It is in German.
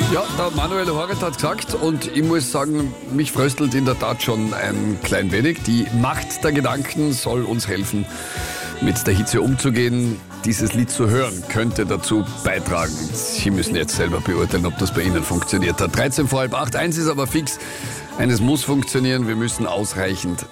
Ja, der Manuel Horet hat gesagt und ich muss sagen, mich fröstelt in der Tat schon ein klein wenig. Die Macht der Gedanken soll uns helfen, mit der Hitze umzugehen. Dieses Lied zu hören könnte dazu beitragen. Sie müssen jetzt selber beurteilen, ob das bei Ihnen funktioniert hat. 7:13, eins ist aber fix. Eines muss funktionieren, wir müssen ausreichend